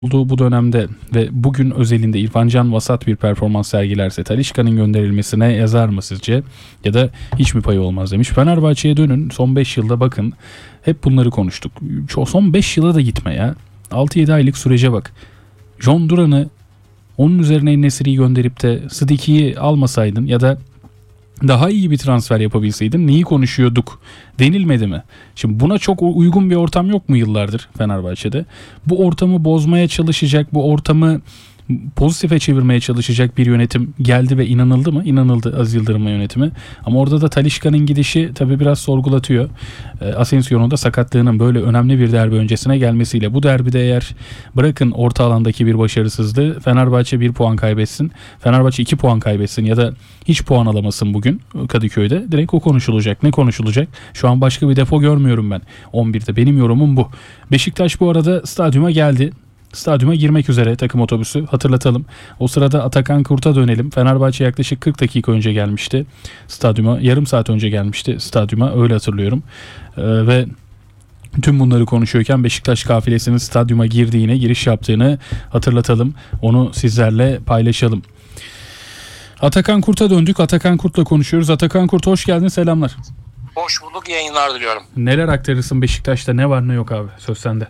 olduğu bu dönemde ve bugün özelinde İrfan Can vasat bir performans sergilerse Talisca'nın gönderilmesine yazar mı sizce? Ya da hiç mi payı olmaz demiş. Fenerbahçe'ye dönün, son 5 yılda bakın. Hep bunları konuştuk. Son 5 yıla da gitme ya. 6-7 aylık sürece bak. John Duran'ı, onun üzerine En-Nesyri'yi gönderip de Sıdiki'yi almasaydın ya da daha iyi bir transfer yapabilseydin neyi konuşuyorduk denilmedi mi? Şimdi buna çok uygun bir ortam yok mu yıllardır Fenerbahçe'de? Bu ortamı bozmaya çalışacak, bu ortamı pozitife çevirmeye çalışacak bir yönetim geldi ve inanıldı mı? İnanıldı Aziz Yıldırım'ın yönetimi. Ama orada da Talisca'nın gidişi tabii biraz sorgulatıyor. Asensio'nun da sakatlığının böyle önemli bir derbi öncesine gelmesiyle. Bu derbide eğer bırakın orta alandaki bir başarısızlığı, Fenerbahçe 1 puan kaybetsin, Fenerbahçe 2 puan kaybetsin ya da hiç puan alamasın bugün Kadıköy'de, direkt o konuşulacak. Ne konuşulacak? Şu an başka bir defo görmüyorum ben 11'de. Benim yorumum bu. Beşiktaş bu arada stadyuma geldi. Stadyuma girmek üzere takım otobüsü, hatırlatalım. O sırada Atakan Kurt'a dönelim. Fenerbahçe yaklaşık 40 dakika önce gelmişti stadyuma. Yarım saat önce gelmişti stadyuma, öyle hatırlıyorum. Ve tüm bunları konuşuyorken Beşiktaş kafilesinin stadyuma girdiğini, giriş yaptığını hatırlatalım. Onu sizlerle paylaşalım. Atakan Kurt'a döndük. Atakan Kurt'la konuşuyoruz. Atakan Kurt, hoş geldin, selamlar. Hoş bulduk, yayınlar diliyorum. Neler aktarırsın Beşiktaş'ta, ne var ne yok abi, söz sende.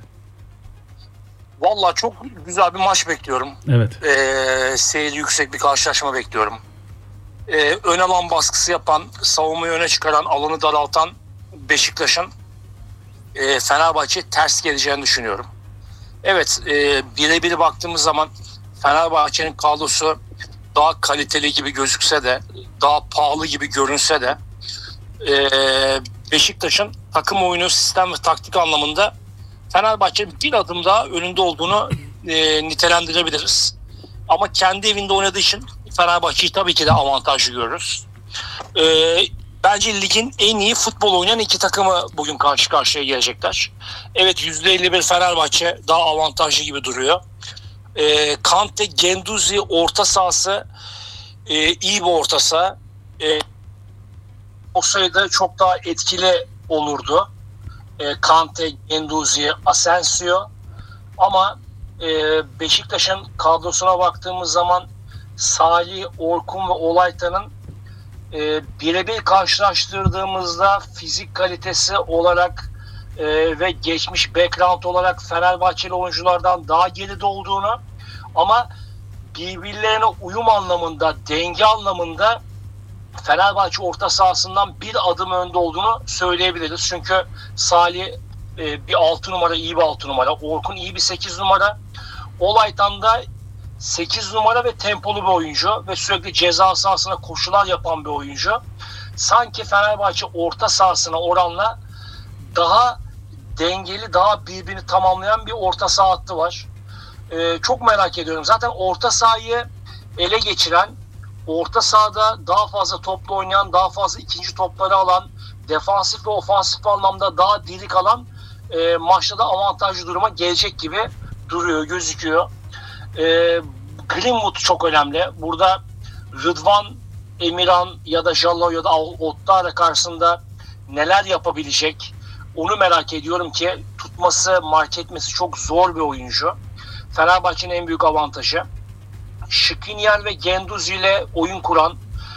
Vallahi çok güzel bir maç bekliyorum. Evet. Seyirci yüksek bir karşılaşma bekliyorum. Ön alan baskısı yapan, savunmayı öne çıkaran, alanı daraltan Beşiktaş'ın Fenerbahçe'ye ters geleceğini düşünüyorum. Evet, birebir baktığımız zaman Fenerbahçe'nin kadrosu daha kaliteli gibi gözükse de, daha pahalı gibi görünse de Beşiktaş'ın takım oyunu, sistem ve taktik anlamında Fenerbahçe'nin bir adım daha önünde olduğunu nitelendirebiliriz. Ama kendi evinde oynadığı için Fenerbahçe'yi tabii ki de avantajlı görürüz. Bence ligin en iyi futbol oynayan iki takımı bugün karşı karşıya gelecekler. Evet, %51 Fenerbahçe daha avantajlı gibi duruyor. Kante, Guendouzi orta sahası iyi bir orta saha. O sayıda çok daha etkili olurdu. Kante, Guendouzi, Asensio. Ama Beşiktaş'ın kadrosuna baktığımız zaman Salih, Orkun ve Olaytan'ın birebir karşılaştırdığımızda fizik kalitesi olarak ve geçmiş background olarak Fenerbahçeli oyunculardan daha geride olduğunu, ama birbirlerine uyum anlamında, denge anlamında Fenerbahçe orta sahasından bir adım önde olduğunu söyleyebiliriz. Çünkü Salih bir 6 numara, iyi bir 6 numara. Orkun iyi bir 8 numara. Olaytan da 8 numara ve tempolu bir oyuncu ve sürekli ceza sahasına koşular yapan bir oyuncu. Sanki Fenerbahçe orta sahasına oranla daha dengeli, daha birbirini tamamlayan bir orta saha hattı var. Çok merak ediyorum. Zaten orta sahayı ele geçiren, orta sahada daha fazla topla oynayan, daha fazla ikinci topları alan, defansif ve ofansif anlamda daha diri kalan maçta da avantajlı duruma gelecek gibi duruyor, gözüküyor. Greenwood çok önemli. Burada Rıdvan, Emirhan ya da Jallo ya da Ottara karşısında neler yapabilecek onu merak ediyorum ki tutması, mark etmesi çok zor bir oyuncu. Fenerbahçe'nin en büyük avantajı. Skriniar ve Guendouzi ile oyun kuran,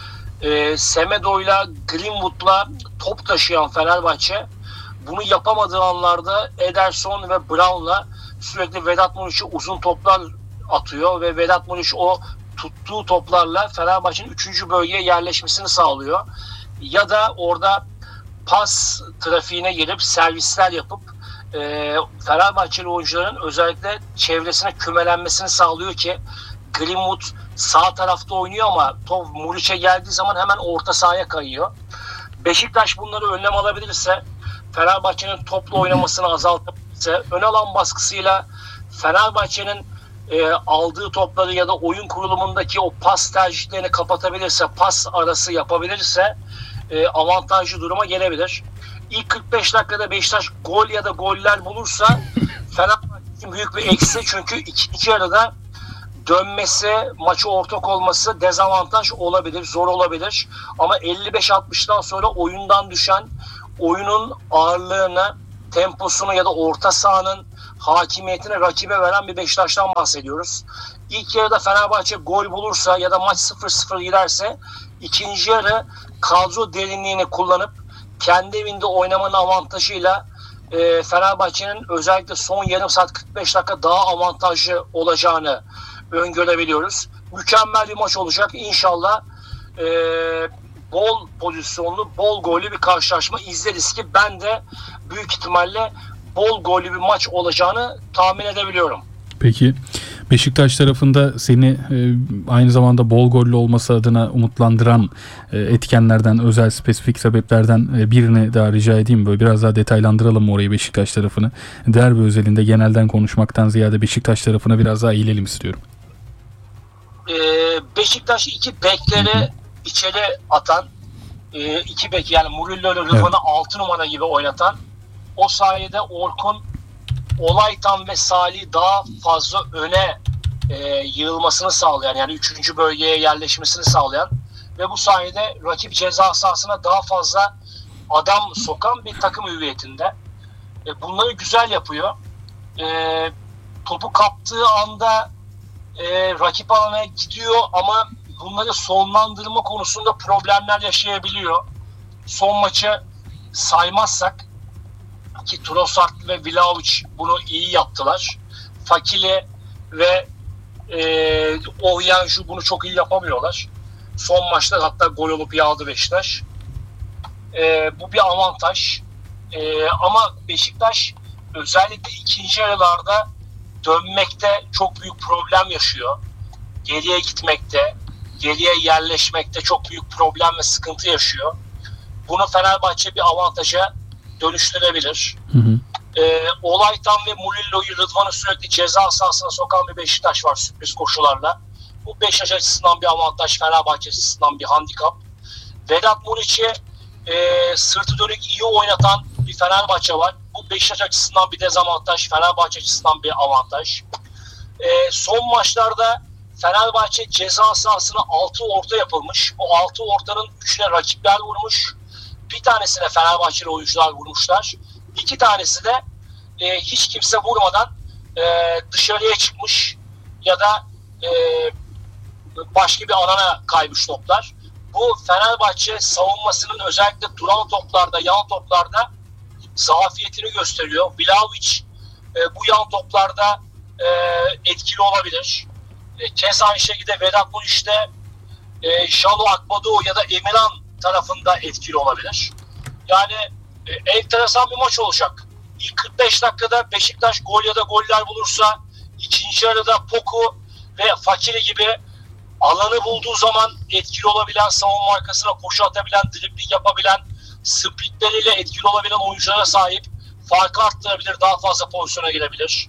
Semedo'yla, Greenwood'la top taşıyan Fenerbahçe, bunu yapamadığı anlarda Ederson ve Brown'la sürekli Vedat Muriç'e uzun toplar atıyor ve Vedat Muriç o tuttuğu toplarla Fenerbahçe'nin 3. bölgeye yerleşmesini sağlıyor. Ya da orada pas trafiğine girip servisler yapıp Fenerbahçeli oyuncuların özellikle çevresine kümelenmesini sağlıyor ki Greenwood sağ tarafta oynuyor ama top Muriç'e geldiği zaman hemen orta sahaya kayıyor. Beşiktaş bunları önlem alabilirse, Fenerbahçe'nin topla oynamasını azaltabilirse, ön alan baskısıyla Fenerbahçe'nin aldığı topları ya da oyun kurulumundaki o pas tercihlerini kapatabilirse, pas arası yapabilirse avantajlı duruma gelebilir. İlk 45 dakikada Beşiktaş gol ya da goller bulursa Fenerbahçe'nin büyük bir eksi, çünkü ikinci yarıda dönmesi, maçı ortak olması dezavantaj olabilir, zor olabilir. Ama 55-60'tan sonra oyundan düşen, oyunun ağırlığını, temposunu ya da orta sahanın hakimiyetini rakibe veren bir Beşiktaş'tan bahsediyoruz. İlk yarıda Fenerbahçe gol bulursa ya da maç 0-0 giderse ikinci yarı kadro derinliğini kullanıp kendi evinde oynamanın avantajıyla Fenerbahçe'nin özellikle son yarım saat 45 dakika daha avantajlı olacağını öngörebiliyoruz. Mükemmel bir maç olacak. İnşallah bol pozisyonlu, bol gollü bir karşılaşma izleriz ki ben de büyük ihtimalle bol gollü bir maç olacağını tahmin edebiliyorum. Peki Beşiktaş tarafında seni aynı zamanda bol gollü olması adına umutlandıran etkenlerden, özel spesifik sebeplerden birini daha rica edeyim. Böyle biraz daha detaylandıralım orayı, Beşiktaş tarafını. Derbi özelinde genelden konuşmaktan ziyade Beşiktaş tarafına biraz daha eğilelim istiyorum. Beşiktaş iki bekleri içeri atan, iki bek yani Murillo ile Rıdvan'ı 6 numara gibi oynatan, o sayede Orkun, Olaytan ve Salih daha fazla öne yığılmasını sağlayan, yani 3. bölgeye yerleşmesini sağlayan ve bu sayede rakip ceza sahasına daha fazla adam sokan bir takım hüviyetinde. Bunları güzel yapıyor. Topu kaptığı anda rakip alana gidiyor ama bunları sonlandırma konusunda problemler yaşayabiliyor. Son maçı saymazsak ki Trossard ve Vlahovic bunu iyi yaptılar. Fakili ve Ohyanju bunu çok iyi yapamıyorlar. Son maçta hatta gol olup yağdı Beşiktaş. Bu bir avantaj. Ama Beşiktaş özellikle ikinci yarılarda dönmekte çok büyük problem yaşıyor. Geriye gitmekte, geriye yerleşmekte çok büyük problem ve sıkıntı yaşıyor. Bunu Fenerbahçe bir avantaja dönüştürebilir. Olaytan ve Murillo'yu, Rıdvan'ı sürekli ceza sahasına sokan bir Beşiktaş var sürpriz koşularla. Bu Beşiktaş açısından bir avantaj, Fenerbahçe açısından bir handikap. Vedat Muriç'i sırtı dönük iyi oynatan bir Fenerbahçe var. Bu Beşiktaş açısından bir dezavantaj, Fenerbahçe açısından bir avantaj. Son maçlarda Fenerbahçe ceza sahasına 6 orta yapılmış. Bu 6 ortanın 3'üne rakipler vurmuş. Bir tanesine Fenerbahçeli oyuncular vurmuşlar. 2 tanesi de hiç kimse vurmadan dışarıya çıkmış ya da başka bir alana kaymış toplar. Bu Fenerbahçe savunmasının özellikle duran toplarda, yan toplarda zafiyetini gösteriyor. Vlahovic bu yan toplarda etkili olabilir. Keza aynı şekilde Vedat Muriç'te Şalo Akbado ya da Emirhan tarafında etkili olabilir. Yani enteresan bir maç olacak. İlk 45 dakikada Beşiktaş gol ya da goller bulursa ikinci yarıda Poku ve Fakiri gibi alanı bulduğu zaman etkili olabilen, savunma arkasına koşu atabilen, dribling yapabilen, spritleriyle etkili olabilen oyunculara sahip, farkı arttırabilir, daha fazla pozisyona girebilir.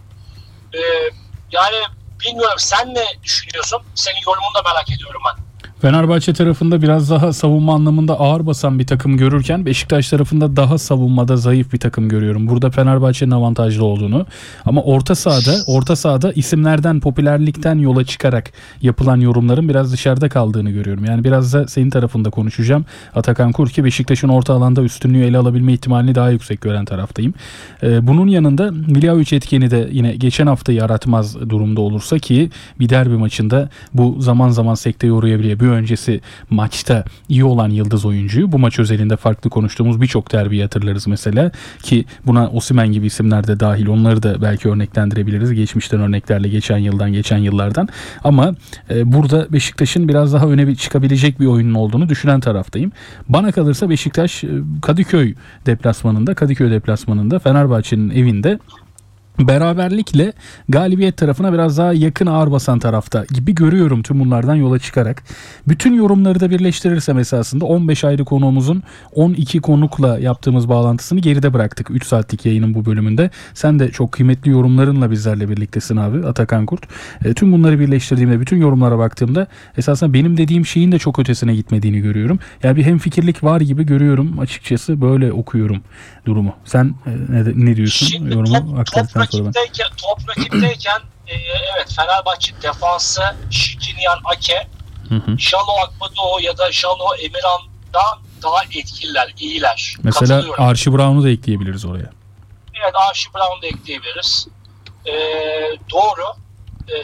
Yani bilmiyorum, sen ne düşünüyorsun? Senin yorumunu da merak ediyorum ben. Fenerbahçe tarafında biraz daha savunma anlamında ağır basan bir takım görürken Beşiktaş tarafında daha savunmada zayıf bir takım görüyorum. Burada Fenerbahçe'nin avantajlı olduğunu, ama orta sahada isimlerden, popülerlikten yola çıkarak yapılan yorumların biraz dışarıda kaldığını görüyorum. Yani biraz da senin tarafında konuşacağım. Atakan Kurki, Beşiktaş'ın orta alanda üstünlüğü ele alabilme ihtimalini daha yüksek gören taraftayım. Bunun yanında Vlahovic etkeni de yine geçen haftayı aratmaz durumda olursa, ki bir derbi maçında bu zaman zaman sekteye uğrayabiliyor. Bir öncesi maçta iyi olan yıldız oyuncuyu bu maç özelinde farklı konuştuğumuz birçok derbiyi hatırlarız mesela, ki buna Osimhen gibi isimler de dahil, onları da belki örneklendirebiliriz geçmişten örneklerle, geçen yıllardan, ama burada Beşiktaş'ın biraz daha öne çıkabilecek bir oyunun olduğunu düşünen taraftayım. Bana kalırsa Beşiktaş Kadıköy deplasmanında Fenerbahçe'nin evinde beraberlikle galibiyet tarafına biraz daha yakın, ağır basan tarafta gibi görüyorum tüm bunlardan yola çıkarak. Bütün yorumları da birleştirirsem esasında 15 ayrı konuğumuzun 12 konukla yaptığımız bağlantısını geride bıraktık 3 saatlik yayının bu bölümünde. Sen de çok kıymetli yorumlarınla bizlerle birliktesin abi, Atakan Kurt. Tüm bunları birleştirdiğimde, bütün yorumlara baktığımda esasında benim dediğim şeyin de çok ötesine gitmediğini görüyorum. Yani bir hemfikirlik var gibi görüyorum açıkçası, böyle okuyorum durumu. Sen ne diyorsun? Şimdi yorumu aktardıktan sonra ben. Top rakipteyken evet, Fenerbahçe defansı Şikrinyan Ake, Şalo Akbado ya da Şalo Emirhan'dan daha etkililer, iyiler. Mesela Archie Brown'u da ekleyebiliriz oraya. Evet, Archie Brown'u da ekleyebiliriz. Doğru.